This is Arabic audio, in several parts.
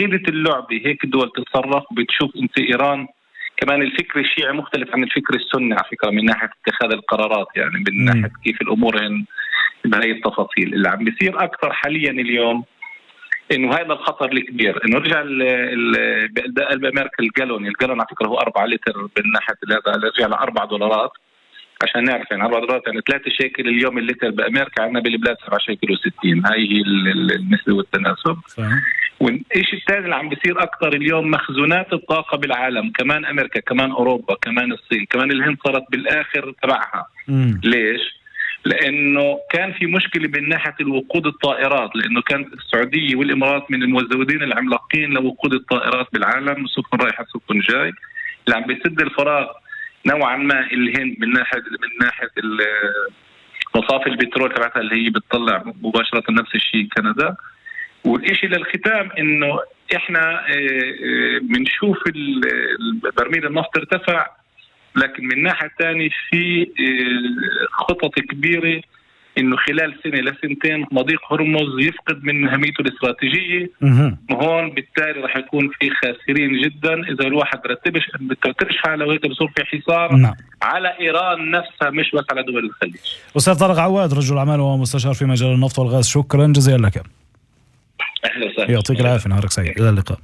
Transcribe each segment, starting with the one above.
عقيدة اللعبة هيك الدول تتصرف. بتشوف أنت إيران كمان الفكر الشيعي مختلف عن الفكر السني على فكرة من ناحية اتخاذ القرارات، يعني من ناحية كيف الأمور بهاي التفاصيل. اللي عم بيصير أكثر حاليا اليوم إنه هذا الخطر الكبير إنه رجع بأمريكا الجالون على فكرة هو 4 لتر من ناحية هذا رجع ل $4 عشان نعرف يعني $4 يعني 3 شيكل اليوم اللتر بأمريكا، عندنا بالبلاد 7 شيكل و60. هاي هي النسبة والتناسب. والشيء الثاني اللي عم بيصير أكثر اليوم مخزونات الطاقة بالعالم، كمان أمريكا كمان أوروبا كمان الصين كمان الهند صارت بالآخر تبعها. ليش؟ لأنه كان في مشكلة من ناحية الوقود الطائرات، لأنه كان السعودية والإمارات من المزودين العملاقين لوقود الطائرات بالعالم، سفن رايحة سفن جاي، اللي عم بيسد الفراغ نوعا ما الهند من ناحية مصافي البترول تبعتها اللي هي بتطلع مباشرة نفس الشيء كندا. والإشي للختام إنه إحنا بنشوف برميل النفط ارتفع، لكن من ناحية تانية في خطط كبيرة إنه خلال سنة لسنتين مضيق هرمز يفقد من أهميته الاستراتيجية. وهون بالتالي رح يكون في خاسرين جدا إذا الواحد بترتبش حاله وهيك بصير في حصار على إيران نفسها مش بس على دول الخليج. أستاذ طارق عواد رجل أعمال ومستشار في مجال النفط والغاز، شكرا جزيلا لك. أهلا وسهلا. يعطيك العافية، نهارك سعيد، إلى اللقاء.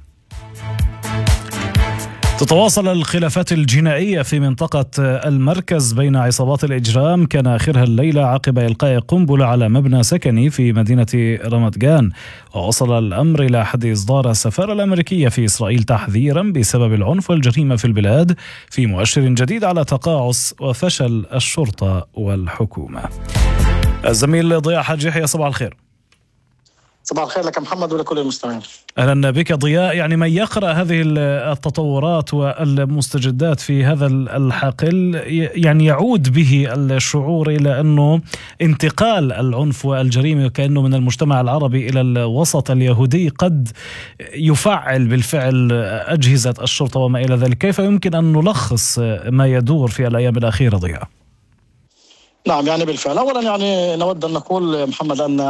تتواصل الخلافات الجنائية في منطقة المركز بين عصابات الإجرام، كان آخرها الليلة عقب إلقاء قنبلة على مبنى سكني في مدينة رمت جان، ووصل الأمر إلى حد إصدار السفارة الأمريكية في إسرائيل تحذيرا بسبب العنف والجريمة في البلاد، في مؤشر جديد على تقاعس وفشل الشرطة والحكومة. الزميل ضياء حاج يحيى، صباح الخير. صباح الخير لك محمد ولكل المستمعين. أهلا بك ضياء. يعني من يقرأ هذه التطورات والمستجدات في هذا الحقل يعني يعود به الشعور إلى أنه انتقال العنف والجريمة كأنه من المجتمع العربي إلى الوسط اليهودي قد يفعل بالفعل أجهزة الشرطة وما إلى ذلك. كيف يمكن أن نلخص ما يدور في الأيام الأخيرة ضياء؟ نعم، يعني بالفعل أولا يعني نود أن نقول محمد أن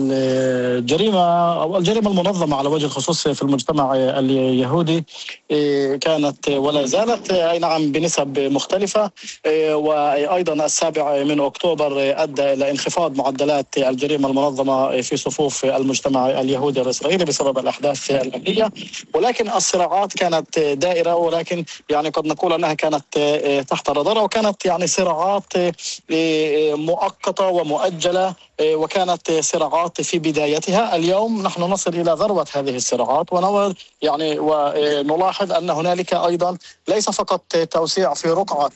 الجريمة أو الجريمة المنظمة على وجه الخصوص في المجتمع اليهودي كانت ولا زالت أي نعم بنسب مختلفة، وأيضا 7 أكتوبر أدى إلى انخفاض معدلات الجريمة المنظمة في صفوف المجتمع اليهودي الإسرائيلي بسبب الأحداث الأمنية، ولكن الصراعات كانت دائرة، ولكن يعني قد نقول أنها كانت تحت الرادار، وكانت يعني صراعات مؤقتة ومؤجلة، وكانت صراعات في بدايتها. اليوم نحن نصل إلى ذروة هذه الصراعات، ونلاحظ أن هنالك أيضا ليس فقط توسيع في رقعة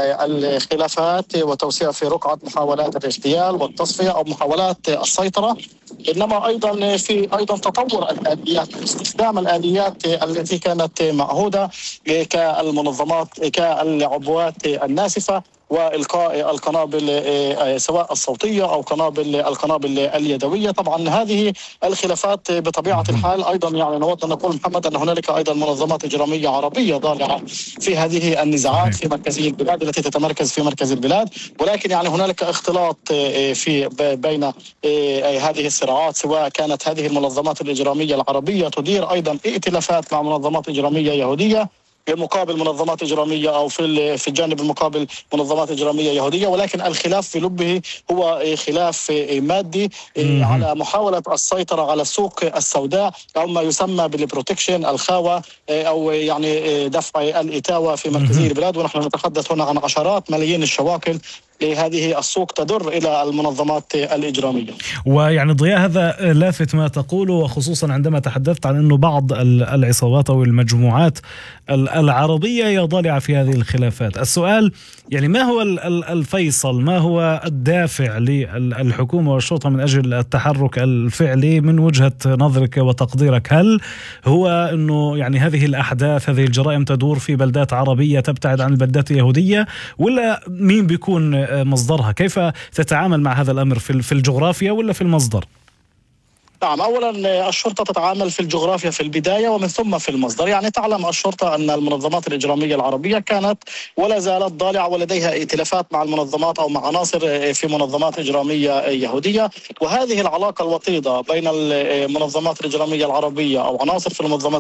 الخلافات وتوسيع في رقعة محاولات الاغتيال والتصفية أو محاولات السيطرة، إنما أيضا في تطور الآليات، استخدام الآليات التي كانت معهودة كالمنظمات كالعبوات الناسفة وإلقاء القنابل سواء الصوتية أو القنابل اليدوية. طبعا هذه الخلافات بطبيعة الحال أيضا يعني نود أن نقول محمد أن هنالك أيضا منظمات إجرامية عربية ضالعة في هذه النزاعات في مركزي البلاد التي تتمركز في مركز البلاد، ولكن يعني هنالك اختلاط في بين هذه الصراعات، سواء كانت هذه المنظمات الإجرامية العربية تدير أيضا ائتلافات مع منظمات إجرامية يهودية مقابل منظمات إجرامية، أو في الجانب المقابل منظمات إجرامية يهودية، ولكن الخلاف في لبه هو خلاف مادي على محاولة السيطرة على السوق السوداء أو ما يسمى بالبروتكشن الخاوة، أو يعني دفع الإتاوة في مركزي البلاد. ونحن نتحدث هنا عن عشرات ملايين الشواكل لهذه السوق تدر إلى المنظمات الإجرامية. ويعني ضياء هذا لافت ما تقوله، وخصوصا عندما تحدثت عن أنه بعض العصابات أو المجموعات العربية هي ضالعة في هذه الخلافات. السؤال يعني ما هو الفيصل، ما هو الدافع للحكومة والشرطة من أجل التحرك الفعلي من وجهة نظرك وتقديرك؟ هل هو أنه يعني هذه الأحداث هذه الجرائم تدور في بلدات عربية تبتعد عن البلدات اليهودية، ولا مين بيكون مصدرها؟ كيف تتعامل مع هذا الأمر في الجغرافيا ولا في المصدر؟ نعم، أولا الشرطة تتعامل في الجغرافيا في البداية ومن ثم في المصدر. يعني تعلم الشرطة أن المنظمات الإجرامية العربية كانت ولا زالت ضالعة ولديها ائتلافات مع المنظمات أو مع عناصر في منظمات إجرامية يهودية، وهذه العلاقة الوطيدة بين المنظمات الإجرامية العربية أو عناصر في المنظمات